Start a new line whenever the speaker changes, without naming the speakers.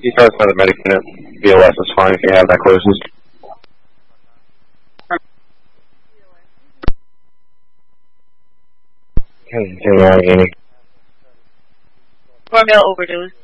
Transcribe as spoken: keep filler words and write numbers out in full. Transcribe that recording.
You start with the medic unit. B O S is fine if you have that closest.
Four mil overdose.